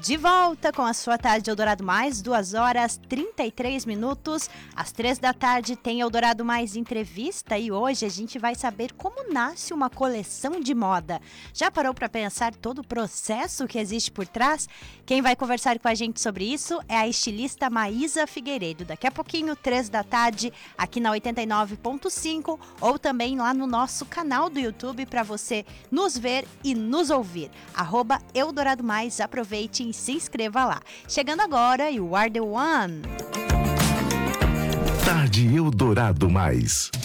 De volta com a sua tarde Eldorado Mais, 2h33. Às 3 da tarde tem Eldorado Mais entrevista e hoje a gente vai saber como nasce uma coleção de moda. Já parou para pensar todo o processo que existe por trás? Quem vai conversar com a gente sobre isso é a estilista Maísa Figueiredo. Daqui a pouquinho, 3 da tarde, aqui na 89.5 ou também lá no nosso canal do YouTube para você nos ver e nos ouvir. @Eldorado Mais, aproveite e se inscreva lá. Chegando agora, You Are The One. Tarde Eldorado Mais.